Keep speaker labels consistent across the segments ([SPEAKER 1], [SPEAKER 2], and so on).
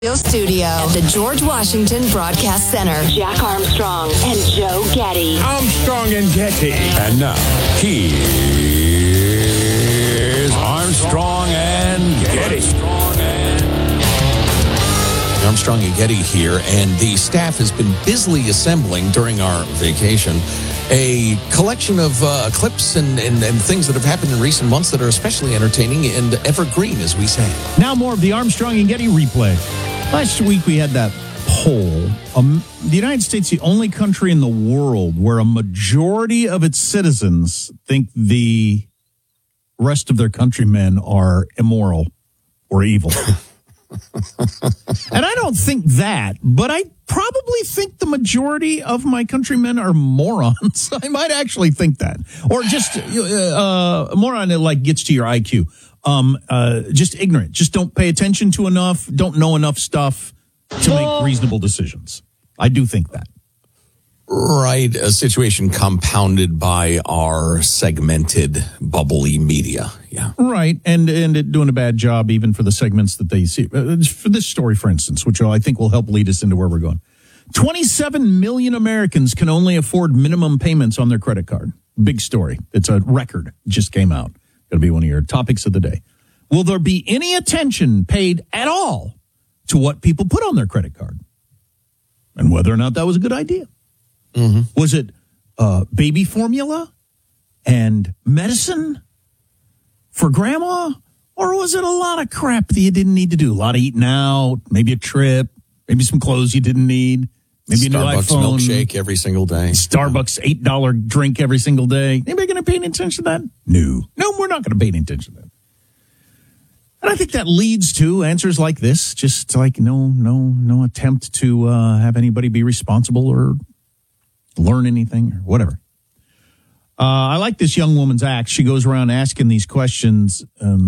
[SPEAKER 1] Studio at the George Washington Broadcast Center. Jack Armstrong and Joe Getty.
[SPEAKER 2] Armstrong and Getty. And now, here's Armstrong and Getty.
[SPEAKER 3] Armstrong and Getty here, and the staff has been busily assembling during our vacation a collection of clips and things that have happened in recent months that are especially entertaining and evergreen, as we say.
[SPEAKER 4] Now more of the Armstrong and Getty replay. Last week we had that poll. The United States, the only country in the world where a majority of its citizens think the rest of their countrymen are immoral or evil. And I don't think that, but I probably think the majority of my countrymen are morons. I might actually think that. Or just a moron that like gets to your IQ. Just ignorant. Just don't pay attention to enough, don't know enough stuff to make reasonable decisions. I do think that.
[SPEAKER 3] Right, a situation compounded by our segmented, bubbly media. Yeah.
[SPEAKER 4] Right, and doing a bad job even for the segments that they see. For this story, for instance, which I think will help lead us into where we're going. 27 million Americans can only afford minimum payments on their credit card. Big story. It's a record. It just came out. Going to be one of your topics of the day. Will there be any attention paid at all to what people put on their credit card? And whether or not that was a good idea. Mm-hmm. Was it baby formula and medicine for grandma? Or was it a lot of crap that you didn't need to do? A lot of eating out, maybe a trip, maybe some clothes you didn't need, maybe a new iPhone.
[SPEAKER 3] Starbucks milkshake every single day.
[SPEAKER 4] Starbucks $8 drink every single day. Anybody going to pay any attention to that? No, we're not going to pay any attention to that. And I think that leads to answers like this, just like no attempt to have anybody be responsible or learn anything or whatever. I like this young woman's act. She goes around asking these questions.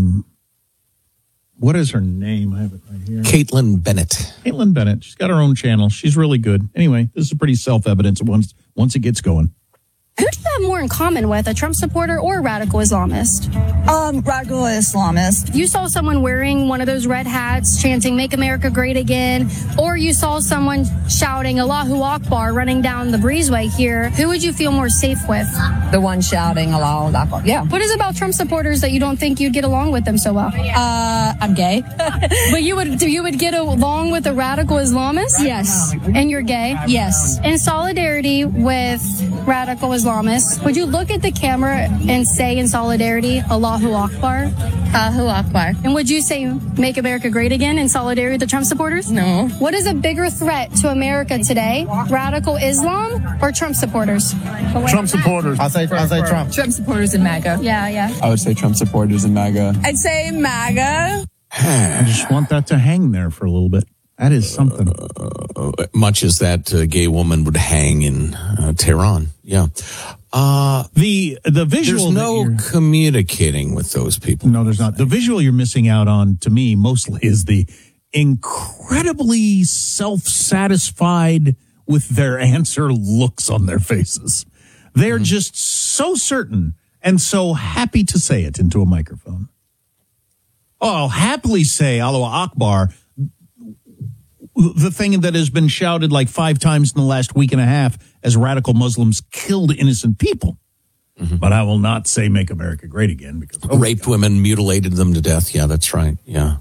[SPEAKER 4] What is her name? I have it right here.
[SPEAKER 3] Caitlin Bennett.
[SPEAKER 4] Caitlin Bennett. She's got her own channel. She's really good. Anyway, this is pretty self-evident once it gets going.
[SPEAKER 5] Who do you have more in common with, a Trump supporter or a radical Islamist?
[SPEAKER 6] Radical Islamist.
[SPEAKER 5] You saw someone wearing one of those red hats chanting "Make America Great Again," or you saw someone shouting Allahu Akbar running down the breezeway here. Who would you feel more safe with?
[SPEAKER 6] The one shouting Allahu Akbar. Yeah.
[SPEAKER 5] What is it about Trump supporters that you don't think you'd get along with them so well?
[SPEAKER 6] I'm gay.
[SPEAKER 5] But you would get along with a radical Islamist?
[SPEAKER 6] Yes.
[SPEAKER 5] And you're gay?
[SPEAKER 6] Yes.
[SPEAKER 5] In solidarity with radical Islamists, would you look at the camera and say in solidarity, Allahu Akbar?
[SPEAKER 6] Allahu Akbar.
[SPEAKER 5] And would you say, "Make America Great Again" in solidarity with the Trump supporters?
[SPEAKER 6] No.
[SPEAKER 5] What is a bigger threat to America today, radical Islam or Trump supporters?
[SPEAKER 7] Trump supporters.
[SPEAKER 8] I'll say Trump.
[SPEAKER 6] Trump supporters and MAGA.
[SPEAKER 5] Yeah.
[SPEAKER 7] I would say Trump supporters and MAGA.
[SPEAKER 6] I'd say MAGA.
[SPEAKER 4] I just want that to hang there for a little bit. That is something.
[SPEAKER 3] Much as that gay woman would hang in Tehran. Yeah.
[SPEAKER 4] The visual.
[SPEAKER 3] There's no communicating with those people.
[SPEAKER 4] No, there's not. The visual you're missing out on, to me, mostly is the incredibly self-satisfied with their answer looks on their faces. They're just so certain and so happy to say it into a microphone. Oh, I'll happily say Allahu Akbar, the thing that has been shouted like 5 times in the last week and a half as radical Muslims killed innocent people. Mm-hmm. But I will not say "Make America Great Again" because
[SPEAKER 3] raped women, mutilated them to death. Yeah, that's right. Yeah.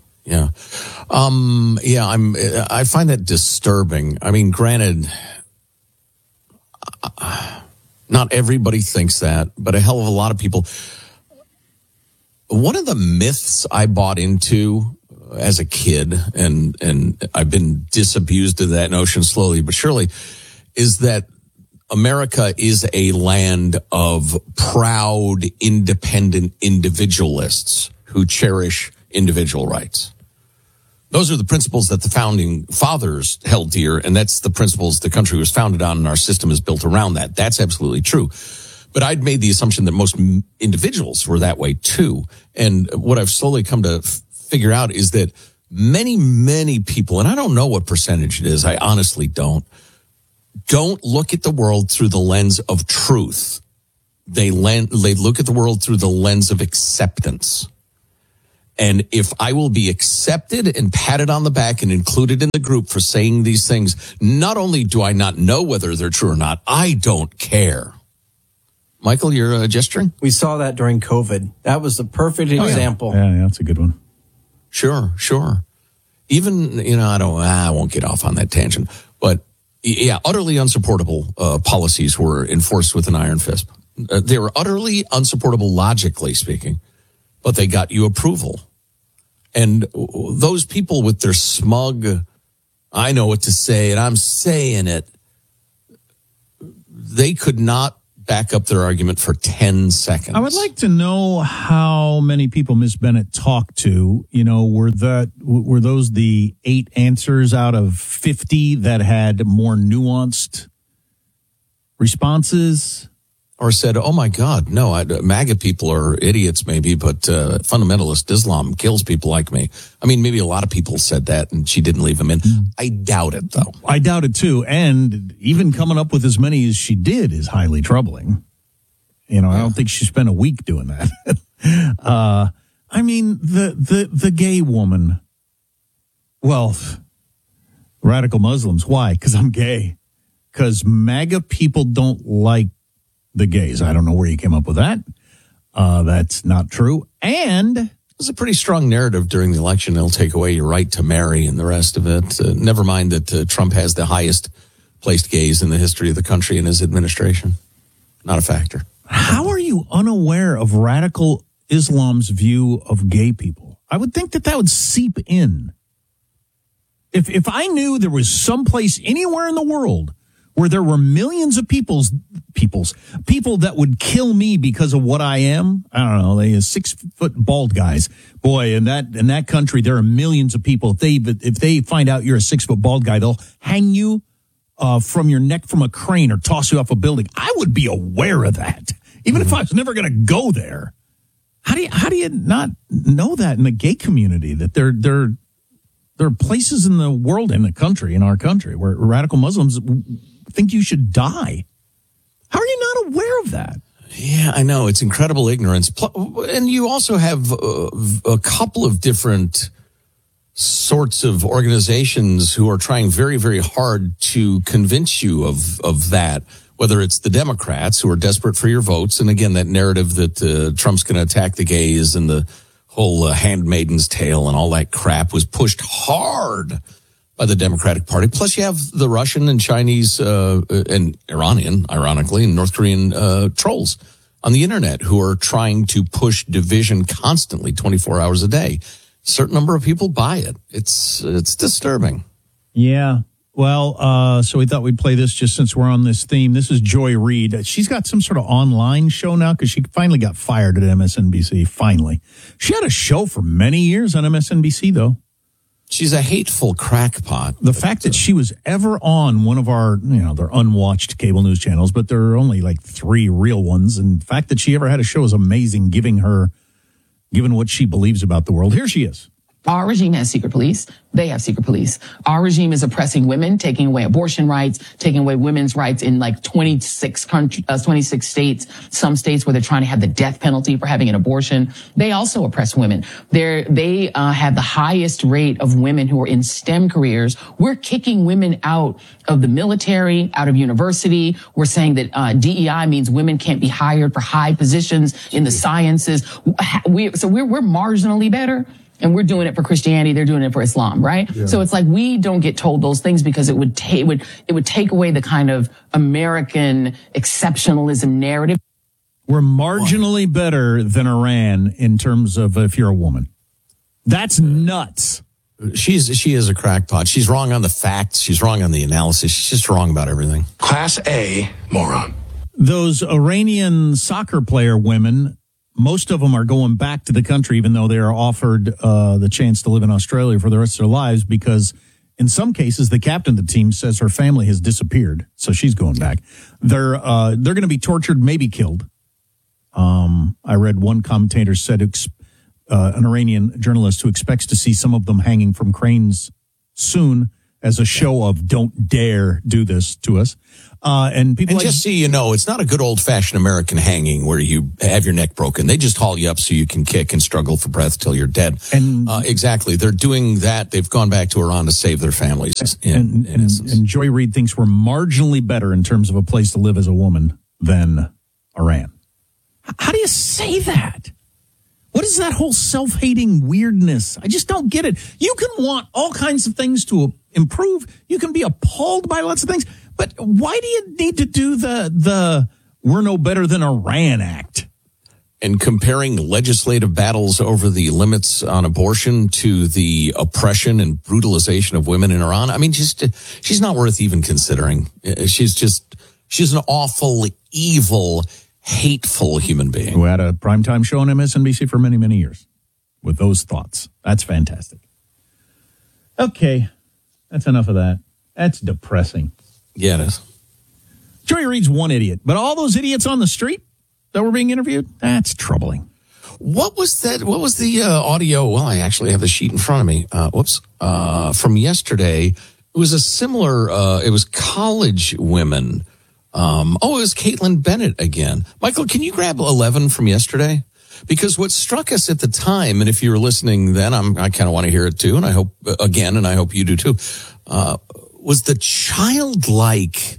[SPEAKER 3] I find that disturbing. I mean, granted, not everybody thinks that, but a hell of a lot of people. One of the myths I bought into as a kid, and I've been disabused of that notion slowly but surely, is that America is a land of proud, independent individualists who cherish individual rights. Those are the principles that the founding fathers held dear, and that's the principles the country was founded on, and our system is built around that. That's absolutely true. But I'd made the assumption that most individuals were that way too. And what I've slowly come to figure out is that many, many people, and I don't know what percentage it is, I honestly don't look at the world through the lens of truth. They look at the world through the lens of acceptance. And if I will be accepted and patted on the back and included in the group for saying these things, not only do I not know whether they're true or not, I don't care. Michael, you're gesturing?
[SPEAKER 8] We saw that during COVID. That was the perfect example.
[SPEAKER 4] Yeah, that's a good one.
[SPEAKER 3] Sure. Even, I won't get off on that tangent. But, yeah, utterly unsupportable policies were enforced with an iron fist. They were utterly unsupportable, logically speaking, but they got you approval. And those people with their smug, I know what to say, and I'm saying it, they could not back up their argument for 10 seconds.
[SPEAKER 4] I would like to know how many people Ms. Bennett talked to. Were those the 8 answers out of 50 that had more nuanced responses?
[SPEAKER 3] Or said, oh my God, no, MAGA people are idiots maybe, but fundamentalist Islam kills people like me. I mean, maybe a lot of people said that and she didn't leave them in. I doubt it, though.
[SPEAKER 4] I doubt it, too. And even coming up with as many as she did is highly troubling. I don't think she spent a week doing that. I mean, the gay woman, well, radical Muslims, why? Because I'm gay. Because MAGA people don't like the gays. I don't know where you came up with that. That's not true. And
[SPEAKER 3] there's a pretty strong narrative during the election. They'll take away your right to marry and the rest of it. Never mind that Trump has the highest placed gays in the history of the country in his administration. Not a factor.
[SPEAKER 4] How are you unaware of radical Islam's view of gay people? I would think that would seep in. If I knew there was someplace anywhere in the world where there were millions of people that would kill me because of what I am. I don't know. They are 6-foot bald guys. Boy, in that country, there are millions of people. If they find out you're a 6-foot bald guy, they'll hang you from your neck from a crane or toss you off a building. I would be aware of that, even if I was never going to go there. How do you not know that in the gay community, that there are places in the world, in the country, in our country, where radical Muslims think you should die? How are you not aware of that?
[SPEAKER 3] Yeah, I know. It's incredible ignorance. And you also have a couple of different sorts of organizations who are trying very, very hard to convince you of that, whether it's the Democrats who are desperate for your votes. And again, that narrative that Trump's going to attack the gays and the whole Handmaiden's Tale and all that crap was pushed hard by the Democratic Party. Plus, you have the Russian and Chinese and Iranian, ironically, and North Korean trolls on the internet who are trying to push division constantly, 24 hours a day. A certain number of people buy it. It's disturbing.
[SPEAKER 4] Yeah. Well, so we thought we'd play this just since we're on this theme. This is Joy Reid. She's got some sort of online show now because she finally got fired at MSNBC. Finally. She had a show for many years on MSNBC, though.
[SPEAKER 3] She's a hateful crackpot.
[SPEAKER 4] The fact that she was ever on one of our, they're unwatched cable news channels, but there are only like 3 real ones. And the fact that she ever had a show is amazing, given what she believes about the world. Here she is.
[SPEAKER 9] Our regime has secret police. They have secret police. Our regime is oppressing women, taking away abortion rights, taking away women's rights in like 26 states, some states where they're trying to have the death penalty for having an abortion. They also oppress women. They have the highest rate of women who are in STEM careers. We're kicking women out of the military, out of university. We're saying that DEI means women can't be hired for high positions in the sciences. We're marginally better. And we're doing it for Christianity. They're doing it for Islam, right? Yeah. So it's like we don't get told those things because it would take away the kind of American exceptionalism narrative.
[SPEAKER 4] We're marginally better than Iran in terms of if you're a woman. That's nuts.
[SPEAKER 3] She is a crackpot. She's wrong on the facts. She's wrong on the analysis. She's just wrong about everything.
[SPEAKER 2] Class A moron.
[SPEAKER 4] Those Iranian soccer player women, most of them are going back to the country, even though they are offered the chance to live in Australia for the rest of their lives, because in some cases, the captain of the team says her family has disappeared. So she's going back. They're going to be tortured, maybe killed. I read one commentator said an Iranian journalist who expects to see some of them hanging from cranes soon as a show of don't dare do this to us. And people
[SPEAKER 3] just so you know, it's not a good old-fashioned American hanging where you have your neck broken. They just haul you up so you can kick and struggle for breath till you're dead.
[SPEAKER 4] And
[SPEAKER 3] exactly. They're doing that. They've gone back to Iran to save their families.
[SPEAKER 4] And Joy Reid thinks we're marginally better in terms of a place to live as a woman than Iran. How do you say that? What is that whole self-hating weirdness? I just don't get it. You can want all kinds of things to improve. You can be appalled by lots of things. But why do you need to do the we're no better than Iran act?
[SPEAKER 3] And comparing legislative battles over the limits on abortion to the oppression and brutalization of women in Iran. I mean, she's not worth even considering. She's an awful, evil, hateful human being.
[SPEAKER 4] Who had a primetime show on MSNBC for many, many years with those thoughts. That's fantastic. Okay, that's enough of that. That's depressing.
[SPEAKER 3] Yeah, it is.
[SPEAKER 4] Joy Reid's one idiot, but all those idiots on the street that were being interviewed, that's troubling.
[SPEAKER 3] What was that? What was the audio? Well, I actually have the sheet in front of me. From yesterday. It was a similar, it was college women. It was Caitlin Bennett again. Michael, can you grab 11 from yesterday? Because what struck us at the time, and if you were listening then, I kind of want to hear it too, and I hope you do too, was the childlike,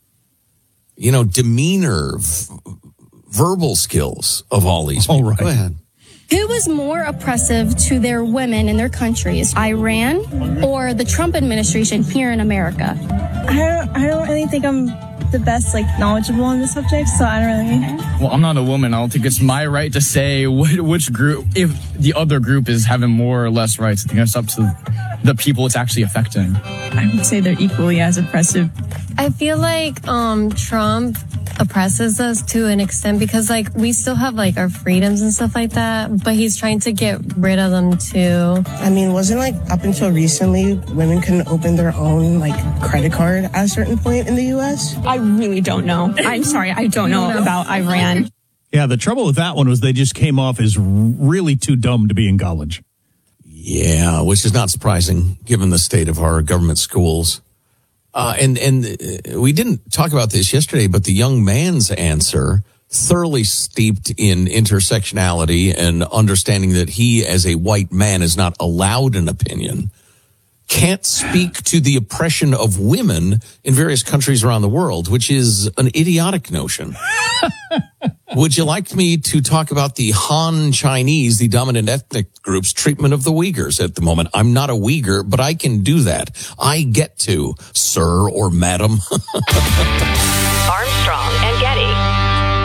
[SPEAKER 3] demeanor, verbal skills of all these people.
[SPEAKER 4] All right.
[SPEAKER 3] Go ahead.
[SPEAKER 5] Who was more oppressive to their women in their countries, Iran or the Trump administration here in America?
[SPEAKER 6] I don't really think I'm the best, knowledgeable on this subject, so I don't really.
[SPEAKER 7] Well, I'm not a woman. I don't think it's my right to say which group, if the other group is having more or less rights. I think that's up to the people it's actually affecting.
[SPEAKER 6] I would say they're equally as oppressive.
[SPEAKER 10] I feel like Trump oppresses us to an extent because we still have our freedoms and stuff like that, but he's trying to get rid of them too.
[SPEAKER 11] I mean, wasn't up until recently women couldn't open their own credit card at a certain point in the U.S.?
[SPEAKER 6] I really don't know. I'm sorry, I don't know about Iran.
[SPEAKER 4] Yeah, the trouble with that one was they just came off as really too dumb to be in college.
[SPEAKER 3] Yeah, which is not surprising given the state of our government schools. And we didn't talk about this yesterday, but the young man's answer, thoroughly steeped in intersectionality and understanding that he, as a white man, is not allowed an opinion, can't speak to the oppression of women in various countries around the world, which is an idiotic notion. Would you like me to talk about the Han Chinese, the dominant ethnic group's treatment of the Uyghurs at the moment? I'm not a Uyghur, but I can do that. I get to, sir or madam.
[SPEAKER 1] Armstrong and Getty.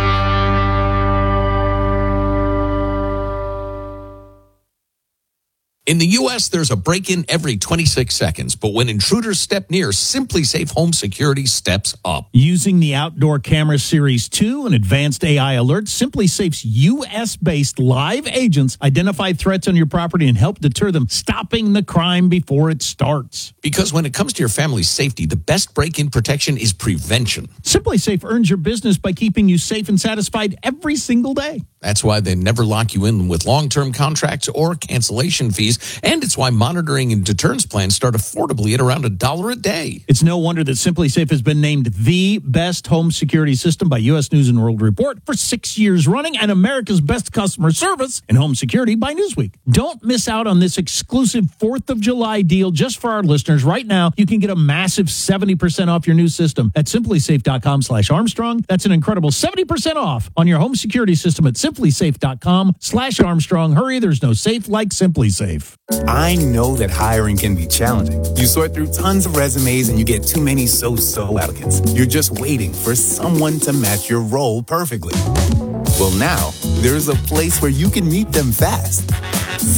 [SPEAKER 3] In the U.S., there's a break-in every 26 seconds, but when intruders step near, SimpliSafe Home Security steps up.
[SPEAKER 4] Using the Outdoor Camera Series 2 and advanced AI alerts, SimpliSafe's U.S.-based live agents identify threats on your property and help deter them, stopping the crime before it starts.
[SPEAKER 3] Because when it comes to your family's safety, the best break-in protection is prevention.
[SPEAKER 4] SimpliSafe earns your business by keeping you safe and satisfied every single day.
[SPEAKER 3] That's why they never lock you in with long-term contracts or cancellation fees. And it's why monitoring and deterrence plans start affordably at around $1 a day.
[SPEAKER 4] It's no wonder that SimpliSafe has been named the best home security system by U.S. News & World Report for 6 years running and America's best customer service in home security by Newsweek. Don't miss out on this exclusive 4th of July deal just for our listeners. Right now, you can get a massive 70% off your new system at simplisafe.com/Armstrong. That's an incredible 70% off on your home security system at simplisafe.com/Armstrong. Hurry, there's no safe like SimpliSafe.
[SPEAKER 12] I know that hiring can be challenging. You sort through tons of resumes and you get too many so-so applicants. You're just waiting for someone to match your role perfectly. Well, now, there's a place where you can meet them fast.